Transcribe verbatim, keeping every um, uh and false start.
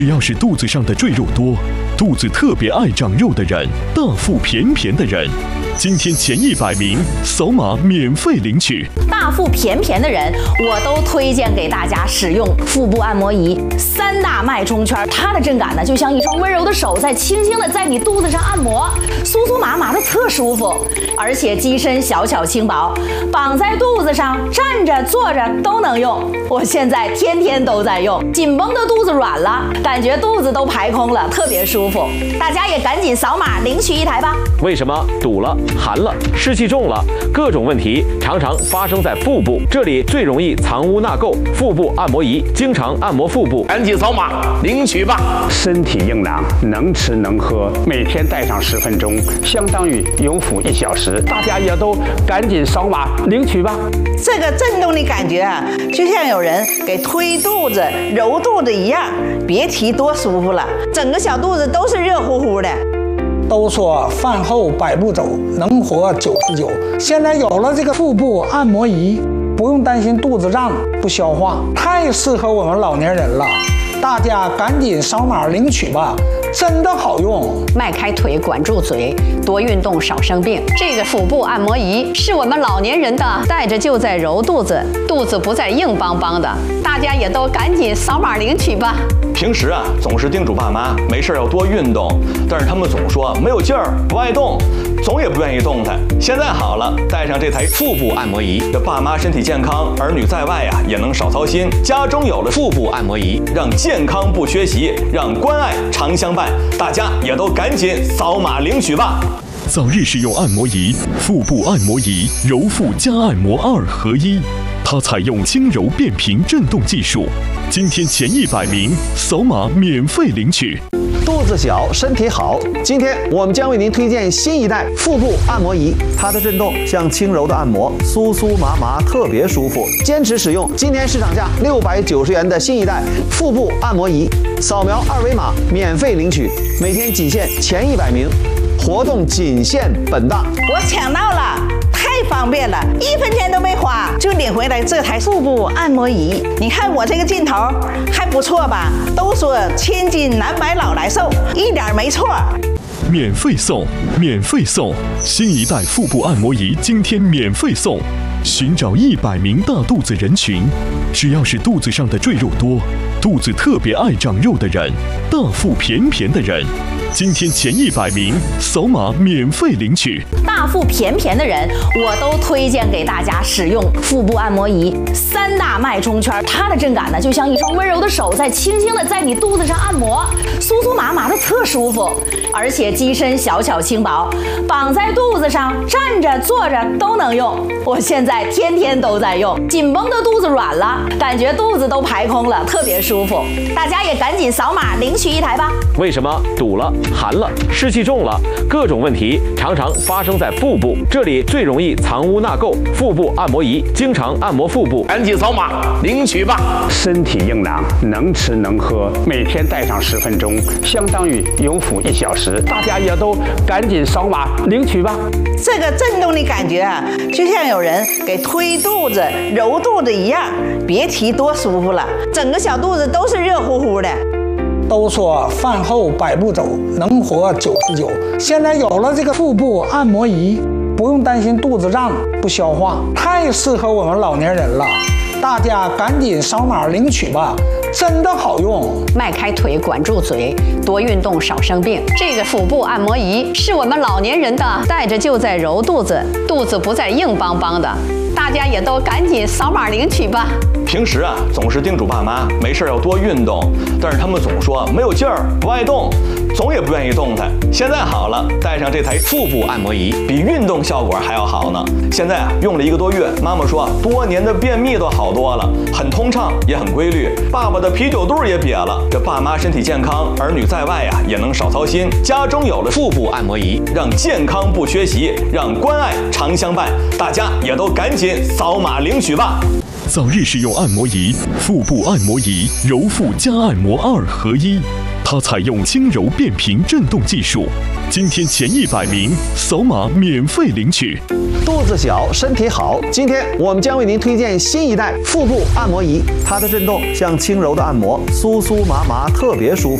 只要是肚子上的赘肉多，肚子特别爱长肉的人，大腹便便的人，今天前一百名扫码免费领取。 大腹便便的人，我都推荐给大家使用腹部按摩仪三大脉冲圈，它的震感呢，就像一双温柔的手在轻轻的在你肚子上按摩，酥酥麻麻的特舒服，而且机身小巧轻薄，绑在肚子上，站着坐着都能用。我现在天天都在用，紧绷的肚子软了，感觉肚子都排空了，特别舒服。大家也赶紧扫码领取一台吧。 为什么堵了、寒了、湿气重了，各种问题常常发生在腹部？这里最容易藏污纳垢，腹部按摩仪经常按摩腹部， 赶紧扫码领取吧。 身体硬朗，能吃能喝，每天戴上十分钟，相当于有腹一小时。大家也都赶紧扫码领取吧。 这个震动的感觉啊，就像有人给推肚子、揉肚子一样，别提多舒服了，整个小肚子都是热乎乎的。 都说饭后百步走，能活九十九。现在有了这个腹部按摩仪，不用担心肚子胀不消化，太适合我们老年人了。大家赶紧扫码领取吧，真的好用。 迈开腿，管住嘴，多运动少生病。这个腹部按摩仪是我们老年人的，戴着就在揉肚子，肚子不再硬邦邦的。大家也都赶紧扫码领取吧。 平时啊，总是叮嘱爸妈没事要多运动，但是他们总说没有劲儿，不爱动，总也不愿意动弹。现在好了，带上这台腹部按摩仪，这爸妈身体健康，儿女在外呀也能少操心。家中有了腹部按摩仪，让健康不缺席，让关爱常相伴。大家也都赶紧扫码领取吧。 早日使用按摩仪，腹部按摩仪揉腹加按摩二合一，它采用轻柔变频震动技术。今天前一百名扫码免费领取。 肚子小，身体好。今天我们将为您推荐新一代腹部按摩仪，它的震动像轻柔的按摩，酥酥麻麻，特别舒服。坚持使用今年市场价六百九十元的新一代腹部按摩仪，扫描二维码免费领取，每天仅限前一百名，活动仅限本档。 我抢到了，太方便了，一分钱都没花就领回来这台腹部按摩仪。你看我这个劲头还不错吧？都说千金难买老来瘦，一点没错。 免费送，免费送！新一代腹部按摩仪今天免费送。寻找一百名大肚子人群，只要是肚子上的赘肉多，肚子特别爱长肉的人，大腹便便的人，今天前一百名扫码免费领取。 大腹便便的人，我都推荐给大家使用腹部按摩仪三大脉冲圈，它的震感呢，就像一双温柔的手在轻轻的在你肚子上按摩，酥酥麻麻的特舒服，而且机身小巧轻薄，绑在肚子上，站着坐着都能用。我现在天天都在用，紧绷的肚子软了，感觉肚子都排空了，特别舒服。大家也赶紧扫码领取一台吧。 为什么堵了、寒了、湿气重了，各种问题常常发生在腹部？这里最容易藏污纳垢，腹部按摩仪经常按摩腹部， 赶紧扫码领取吧。 身体硬朗，能吃能喝，每天戴上十分钟，相当于有腹一小时。大家也都赶紧扫码领取吧。 这个震动的感觉啊，就像有人给推肚子、揉肚子一样，别提多舒服了，整个小肚子都是热乎乎的。 都说饭后百步走，能活九十九。现在有了这个腹部按摩仪，不用担心肚子胀不消化，太适合我们老年人了。大家赶紧扫码领取吧，真的好用。 迈开腿，管住嘴，多运动少生病。这个腹部按摩仪是我们老年人的，戴着就在揉肚子，肚子不再硬邦邦的。大家也都赶紧扫码领取吧。 平时啊，总是叮嘱爸妈没事要多运动，但是他们总说没有劲儿，不爱动，总也不愿意动弹。现在好了，带上这台腹部按摩仪，比运动效果还要好呢。现在啊，用了一个多月，妈妈说多年的便秘都好多了，很通畅，也很规律。爸爸的啤酒肚也瘪了。这爸妈身体健康，儿女在外呀也能少操心。家中有了腹部按摩仪，让健康不缺席，让关爱常相伴。大家也都赶紧扫码领取吧。 早日使用按摩仪，腹部按摩仪揉腹加按摩二合一， 它采用轻柔变频震动技术。今天前一百名扫码免费领取。 肚子小，身体好。今天我们将为您推荐新一代腹部按摩仪，它的震动像轻柔的按摩，酥酥麻麻，特别舒服。